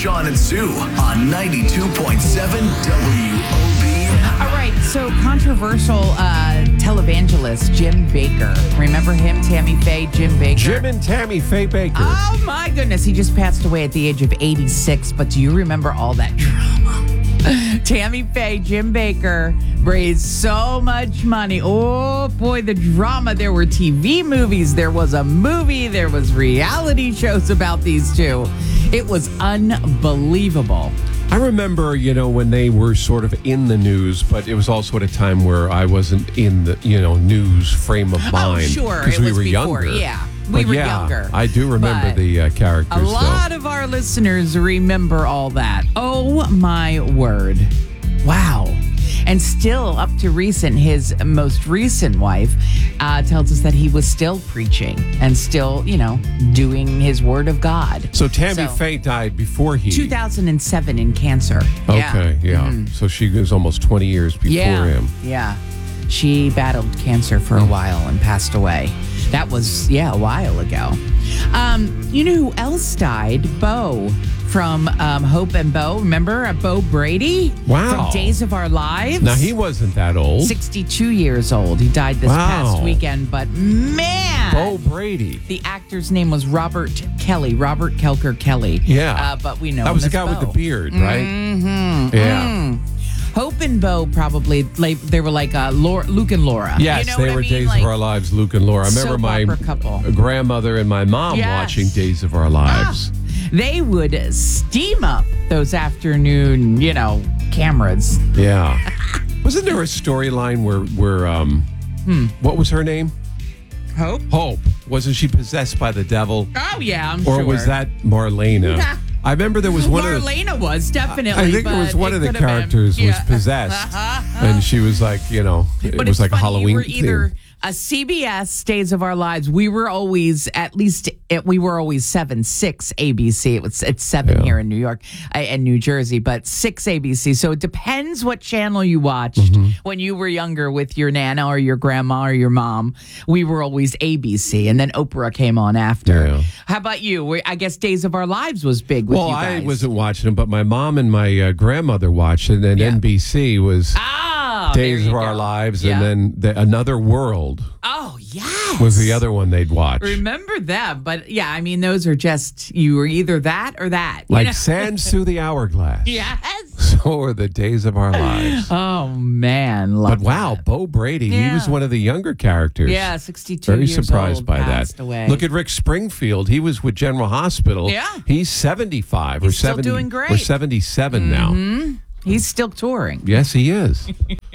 Sean and Sue on 92.7 WOBM. All right, so controversial televangelist Jim Bakker. Remember him, Tammy Faye, Jim Bakker? Jim and Tammy Faye Bakker. Oh, my goodness. He just passed away at the age of 86, but do you remember all that drama? Tammy Faye, Jim Bakker raised so much money. Oh, boy, the drama. There were TV movies. There was a movie. There was reality shows about these two. It was unbelievable. I remember, when they were sort of in the news, but it was also at a time where I wasn't in the, news frame of mind. Oh, sure. Because we were before, younger. Yeah. We were younger. I do remember But the characters, a lot of our listeners remember all that. Oh, my word. Wow. And still, up to recent, his most recent wife tells us that he was still preaching and still, doing his word of God. So Tammy Faye died before he... 2007 in cancer. Okay, yeah. So she was almost 20 years before him. Yeah. She battled cancer for a while and passed away. That was, a while ago. You know who else died? Bo from Hope and Bo. Remember Bo Brady? Wow. From Days of Our Lives. Now, he wasn't that old. 62 years old. He died this past weekend. But, man. Bo Brady. The actor's name was Robert Kelly. Robert Kelker Kelly. Yeah. But we know that him was the as guy Bo. with the beard, right? Mm-hmm. Yeah. Hope and Bo probably, they were like Luke and Laura. Yes, you know they what were I mean? Days of Our Lives, Luke and Laura. I remember my grandmother and my mom watching Days of Our Lives. They would steam up those afternoon, cameras. Yeah. Wasn't there a storyline where what was her name? Hope? Hope. Wasn't she possessed by the devil? Oh, yeah, I'm sure. Or was that Marlena? I remember there was one Marlena was, definitely. I think it was one of the characters was possessed. And she was like, it was like a Halloween thing. A CBS Days of Our Lives, we were always, we were always 6 ABC. It's 7 here in New York and New Jersey, but 6 ABC. So it depends what channel you watched when you were younger with your nana or your grandma or your mom. We were always ABC, and then Oprah came on after. Yeah. How about you? I guess Days of Our Lives was big with you guys. I wasn't watching them, but my mom and my grandmother watched it, and then NBC was Days of Our Lives, and then Another World. Oh, yes. Was the other one they'd watch. Remember that. But, those are just, you were either that or that. Like sands through the hourglass. Yes. So are the Days of Our Lives. Oh, man. But wow, Bo Brady, he was one of the younger characters. Yeah, 62 Very years surprised old, by passed that. Away. Look at Rick Springfield. He was with General Hospital. Yeah. He's 75 or 70. Still doing great. Or 77 now. He's still touring. Yes, he is.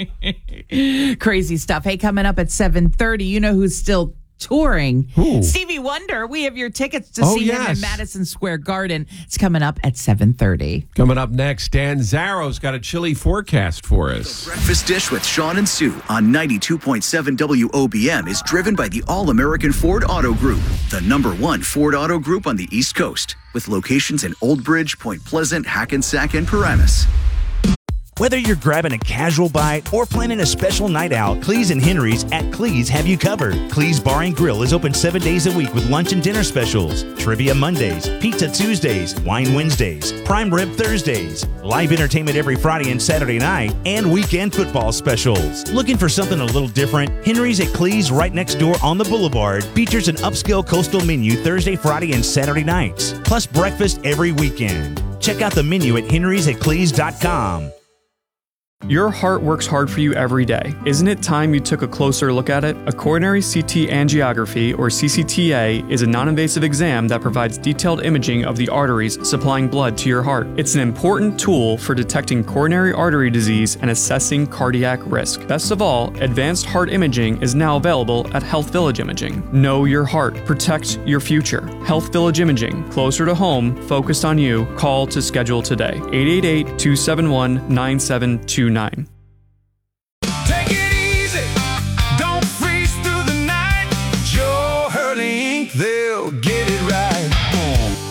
Crazy stuff. Hey, coming up at 7:30, you know who's still touring? Who? Stevie Wonder. We have your tickets to see him in Madison Square Garden. It's coming up at 7:30. Coming up next, Dan Zarrow's got a chilly forecast for us. The Breakfast Dish with Sean and Sue on 92.7 WOBM is driven by the All-American Ford Auto Group, the #1 Ford Auto Group on the East Coast, with locations in Old Bridge, Point Pleasant, Hackensack, and Paramus. Whether you're grabbing a casual bite or planning a special night out, Cleese and Henry's at Cleese have you covered. Cleese Bar and Grill is open 7 days a week with lunch and dinner specials, Trivia Mondays, Pizza Tuesdays, Wine Wednesdays, Prime Rib Thursdays, live entertainment every Friday and Saturday night, and weekend football specials. Looking for something a little different? Henry's at Cleese right next door on the Boulevard features an upscale coastal menu Thursday, Friday, and Saturday nights, plus breakfast every weekend. Check out the menu at henrysatcleese.com. Your heart works hard for you every day. Isn't it time you took a closer look at it? A coronary CT angiography, or CCTA, is a non-invasive exam that provides detailed imaging of the arteries supplying blood to your heart. It's an important tool for detecting coronary artery disease and assessing cardiac risk. Best of all, advanced heart imaging is now available at Health Village Imaging. Know your heart. Protect your future. Health Village Imaging. Closer to home, focused on you. Call to schedule today. 888-271-9729. Take it easy, don't freeze through the night. Joe Hurley Inc., they'll get it right.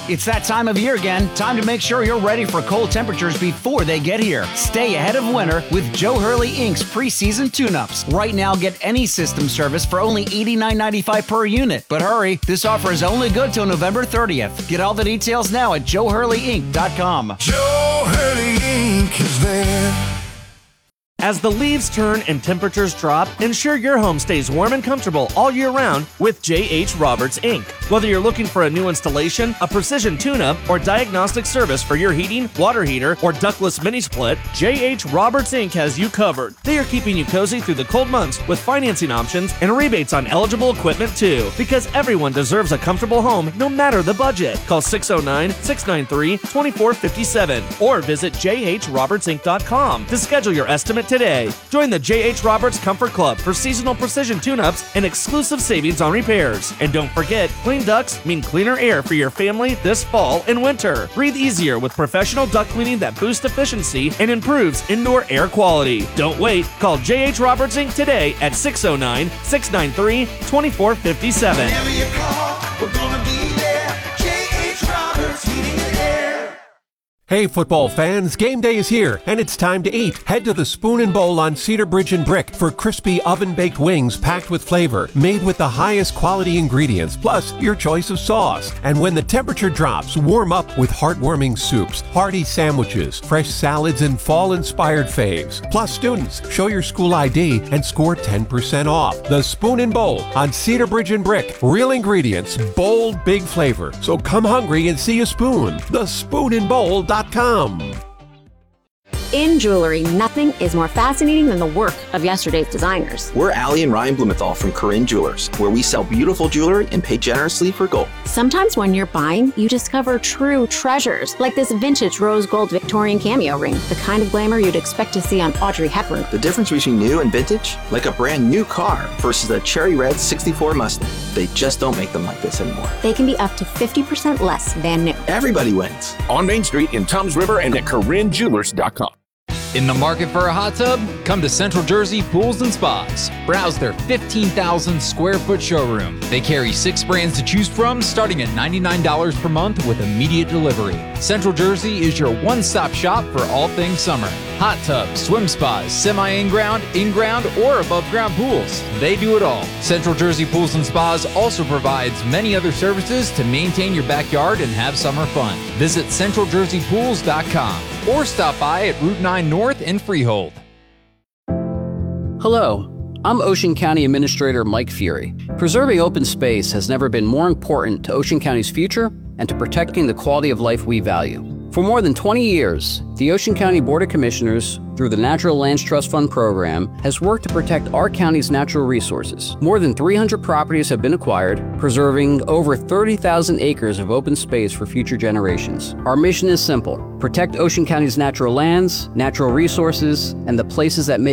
It's that time of year again. Time to make sure you're ready for cold temperatures before they get here. Stay ahead of winter with Joe Hurley Inc.'s preseason tune-ups. Right now, get any system service for only $89.95 per unit. But hurry, this offer is only good till November 30th. Get all the details now at joehurleyinc.com. Joe Hurley Inc. is there. As the leaves turn and temperatures drop, ensure your home stays warm and comfortable all year round with J.H. Roberts, Inc. Whether you're looking for a new installation, a precision tune-up, or diagnostic service for your heating, water heater, or ductless mini-split, J.H. Roberts, Inc. has you covered. They are keeping you cozy through the cold months with financing options and rebates on eligible equipment too, because everyone deserves a comfortable home no matter the budget. Call 609-693-2457 or visit jhrobertsinc.com to schedule your estimate today. Join the J.H. Roberts Comfort Club for seasonal precision tune-ups and exclusive savings on repairs. And don't forget, clean ducts mean cleaner air for your family this fall and winter. Breathe easier with professional duct cleaning that boosts efficiency and improves indoor air quality. Don't wait. Call J.H. Roberts Inc. today at 609-693-2457. Whenever you call, we're gonna be there. J.H. Roberts Heating and Air. Hey, football fans, game day is here, and it's time to eat. Head to the Spoon and Bowl on Cedar Bridge and Brick for crispy oven-baked wings packed with flavor, made with the highest quality ingredients, plus your choice of sauce. And when the temperature drops, warm up with heartwarming soups, hearty sandwiches, fresh salads, and fall-inspired faves. Plus, students, show your school ID and score 10% off. The Spoon and Bowl on Cedar Bridge and Brick. Real ingredients, bold, big flavor. So come hungry and see a spoon. TheSpoonandBowl.com. In jewelry, nothing is more fascinating than the work of yesterday's designers. We're Allie and Ryan Blumenthal from Corinne Jewelers, where we sell beautiful jewelry and pay generously for gold. Sometimes when you're buying, you discover true treasures, like this vintage rose gold Victorian cameo ring, the kind of glamour you'd expect to see on Audrey Hepburn. The difference between new and vintage? Like a brand new car versus a cherry red 64 Mustang. They just don't make them like this anymore. They can be up to 50% less than new. Everybody wins. On Main Street in Toms River and at CorinneJewelers.com. In the market for a hot tub? Come to Central Jersey Pools and Spas. Browse their 15,000 square foot showroom. They carry 6 brands to choose from, starting at $99 per month with immediate delivery. Central Jersey is your one-stop shop for all things summer. Hot tubs, swim spas, semi-in-ground, in-ground, or above-ground pools. They do it all. Central Jersey Pools and Spas also provides many other services to maintain your backyard and have summer fun. Visit CentralJerseyPools.com or stop by at Route 9 North in Freehold. Hello, I'm Ocean County Administrator Mike Fury. Preserving open space has never been more important to Ocean County's future and to protecting the quality of life we value. For more than 20 years, the Ocean County Board of Commissioners, through the Natural Lands Trust Fund program, has worked to protect our county's natural resources. More than 300 properties have been acquired, preserving over 30,000 acres of open space for future generations. Our mission is simple: protect Ocean County's natural lands, natural resources, and the places that make